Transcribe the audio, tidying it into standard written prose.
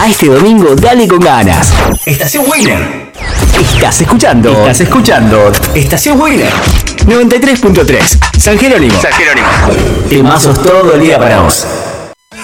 este domingo dale con ganas. Estación Winner. Estás escuchando Estación Winner 93.3 San Jerónimo. Temazos todo el día para vos.